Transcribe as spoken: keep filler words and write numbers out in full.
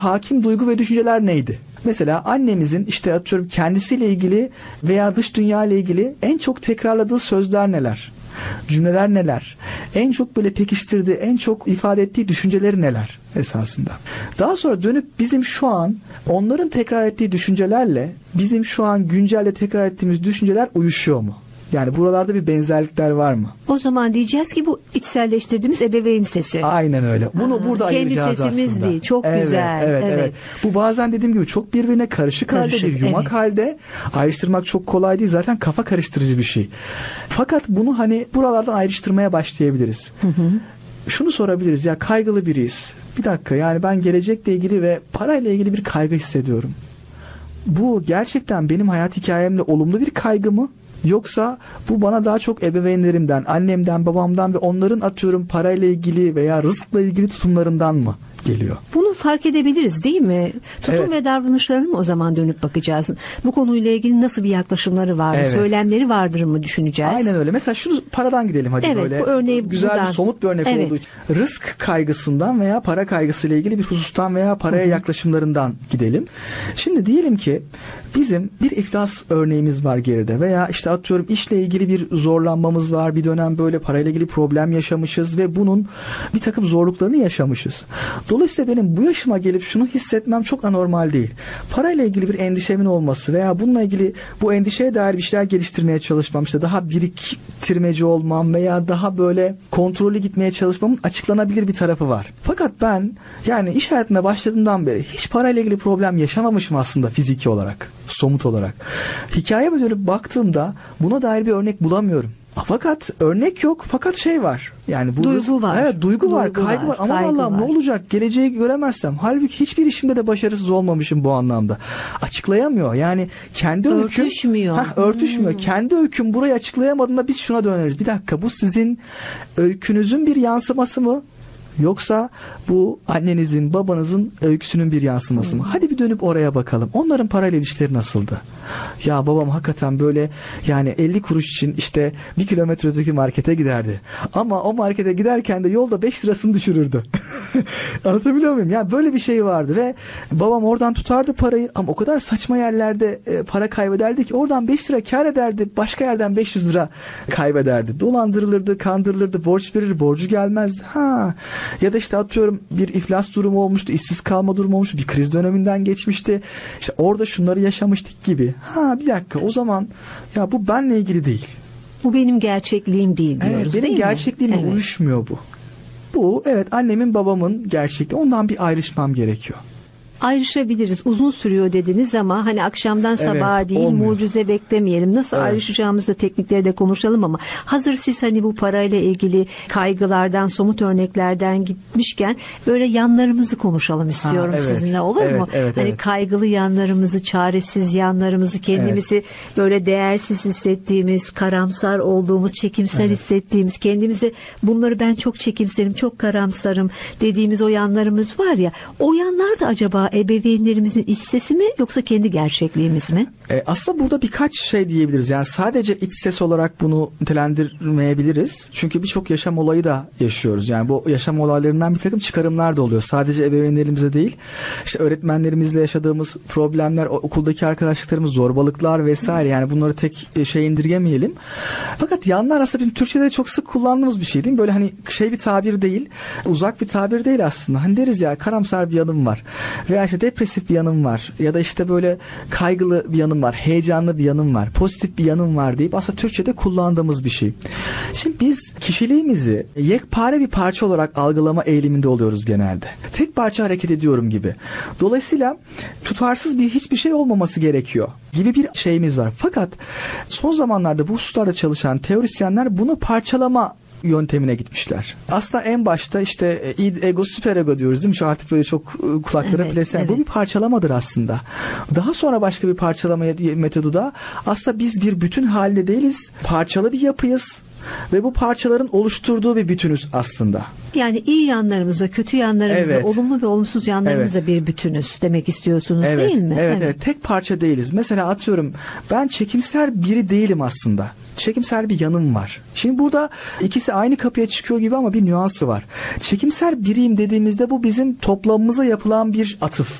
hakim duygu ve düşünceler neydi? Mesela annemizin işte atıyorum kendisiyle ilgili veya dış dünya ile ilgili en çok tekrarladığı sözler neler? Cümleler neler? En çok böyle pekiştirdiği, en çok ifade ettiği düşünceleri neler esasında? Daha sonra dönüp bizim şu an onların tekrar ettiği düşüncelerle bizim şu an güncelde tekrar ettiğimiz düşünceler uyuşuyor mu? Yani buralarda bir benzerlikler var mı? O zaman diyeceğiz ki bu içselleştirdiğimiz ebeveyn sesi. Aynen öyle. Bunu Aa, burada ayıracağız aslında. Kendi sesimiz değil. Çok evet, güzel. Evet, evet, evet. Bu bazen dediğim gibi çok birbirine karışık, karışık halde, bir yumak evet. halde. Ayrıştırmak çok kolay değil. Zaten kafa karıştırıcı bir şey. Fakat bunu hani buralardan ayrıştırmaya başlayabiliriz. Hı hı. Şunu sorabiliriz. Ya kaygılı biriyiz. Bir dakika, yani ben gelecekle ilgili ve parayla ilgili bir kaygı hissediyorum. Bu gerçekten benim hayat hikayemle olumlu bir kaygı mı? Yoksa bu bana daha çok ebeveynlerimden, annemden, babamdan ve onların atıyorum parayla ilgili veya rızıkla ilgili tutumlarından mı geliyor? Bunu fark edebiliriz değil mi? Tutum evet. ve davranışlarına mı o zaman dönüp bakacağız? Bu konuyla ilgili nasıl bir yaklaşımları vardır, evet. söylemleri vardır mı düşüneceğiz? Aynen öyle. Mesela şunu paradan gidelim hadi evet, böyle. Bu örneği güzel buradan... bir somut bir örnek evet. olduğu için. Rızk kaygısından veya para kaygısıyla ilgili bir husustan veya paraya Hı-hı. yaklaşımlarından gidelim. Şimdi diyelim ki bizim bir iflas örneğimiz var geride veya işte atıyorum işle ilgili bir zorlanmamız var. Bir dönem böyle parayla ilgili problem yaşamışız ve bunun bir takım zorluklarını yaşamışız. Dolayısıyla benim bu yaşıma gelip şunu hissetmem çok anormal değil. Parayla ilgili bir endişemin olması veya bununla ilgili bu endişeye dair bir şeyler geliştirmeye çalışmam, işte daha biriktirmeci olmam veya daha böyle kontrollü gitmeye çalışmamın açıklanabilir bir tarafı var. Fakat ben yani iş hayatına başladığımdan beri hiç parayla ilgili problem yaşamamışım aslında fiziki olarak, somut olarak. Hikayeme dönüp baktığımda buna dair bir örnek bulamıyorum. Fakat örnek yok, fakat şey var. Yani bu duygu rızk, var. Evet, duygu, duygu var, kaygı var. var. Aman kaygı Allah'ım var. Ne olacak? Geleceği göremezsem. Halbuki hiçbir işimde de başarısız olmamışım bu anlamda. Açıklayamıyor. Yani kendi öyküm örtüşmüyor. Heh, örtüşmüyor. Hmm. Kendi öyküm burayı açıklayamadığında biz şuna döneriz. Bir dakika, bu sizin öykünüzün bir yansıması mı? Yoksa bu annenizin, babanızın öyküsünün bir yansıması mı? Hmm. Hadi bir dönüp oraya bakalım. Onların parayla ilişkileri nasıldı? Ya babam hakikaten böyle yani elli kuruş için işte bir kilometre öteki markete giderdi. Ama o markete giderken de yolda beş lirasını düşürürdü. Anlatabiliyor muyum? Ya böyle bir şey vardı ve babam oradan tutardı parayı ama o kadar saçma yerlerde e, para kaybederdi ki oradan beş lira kar ederdi. Başka yerden beş yüz lira kaybederdi. Dolandırılırdı, kandırılırdı, borç verir, borcu gelmezdi. Ha. Ya da işte atıyorum bir iflas durumu olmuştu, işsiz kalma durumu olmuştu, bir kriz döneminden geçmişti. İşte orada şunları yaşamıştık gibi. Ha bir dakika, o zaman ya bu benle ilgili değil. Bu benim gerçekliğim değil diyoruz, evet, değil benim mi? gerçekliğimle evet. uyuşmuyor bu. Bu evet annemin babamın gerçekliği, ondan bir ayrışmam gerekiyor. Ayrışabiliriz. Uzun sürüyor dediniz ama hani akşamdan sabaha evet, değil, olmuyor. Mucize beklemeyelim. Nasıl evet. ayrışacağımızda teknikleri de konuşalım ama hazır siz hani bu parayla ilgili kaygılardan, somut örneklerden gitmişken böyle yanlarımızı konuşalım istiyorum ha, evet. sizinle, olur evet, mu? Evet, hani evet. kaygılı yanlarımızı, çaresiz yanlarımızı, kendimizi evet. böyle değersiz hissettiğimiz, karamsar olduğumuz, çekimser evet. hissettiğimiz, kendimizi bunları ben çok çekimserim, çok karamsarım dediğimiz o yanlarımız var ya, o yanlar da acaba ebeveynlerimizin iç sesi mi yoksa kendi gerçekliğimiz mi? E, aslında burada birkaç şey diyebiliriz. Yani sadece iç ses olarak bunu nitelendirmeyebiliriz. Çünkü birçok yaşam olayı da yaşıyoruz. Yani bu yaşam olaylarından bir takım çıkarımlar da oluyor. Sadece ebeveynlerimize değil. İşte öğretmenlerimizle yaşadığımız problemler, okuldaki arkadaşlıklarımız, zorbalıklar vesaire. Yani bunları tek şey indirgemeyelim. Fakat yanlar aslında bizim Türkçe'de çok sık kullandığımız bir şey değil mi? Böyle hani şey bir tabir değil, uzak bir tabir değil aslında. Hani deriz ya, karamsar bir yanım var. Veya işte depresif bir yanım var. Ya da işte böyle kaygılı bir yanım var. Heyecanlı bir yanım var. Pozitif bir yanım var deyip aslında Türkçe'de kullandığımız bir şey. Şimdi biz kişiliğimizi yekpare bir parça olarak algılama eğiliminde oluyoruz genelde. Tek parça hareket ediyorum gibi. Dolayısıyla tutarsız bir hiçbir şey olmaması gerekiyor gibi bir şeyimiz var. Fakat son zamanlarda bu hususlarda çalışan teorisyenler bunu parçalama yöntemine gitmişler. Aslında en başta işte id, ego, süper ego diyoruz değil mi? Şu artık böyle çok kulaklara evet, plesen. Evet. Bu bir parçalamadır aslında. Daha sonra başka bir parçalama metodu da aslında biz bir bütün halinde değiliz. Parçalı bir yapıyız. Ve bu parçaların oluşturduğu bir bütünüz aslında. Yani iyi yanlarımızla, kötü yanlarımızla, Evet. olumlu ve olumsuz yanlarımızla bir bütünüz demek istiyorsunuz Evet, değil mi? evet, evet. Tek parça değiliz. Mesela atıyorum ben çekimser biri değilim aslında. Çekimser bir yanım var. Şimdi burada ikisi aynı kapıya çıkıyor gibi ama bir nüansı var. Çekimser biriyim dediğimizde bu bizim toplamımıza yapılan bir atıf.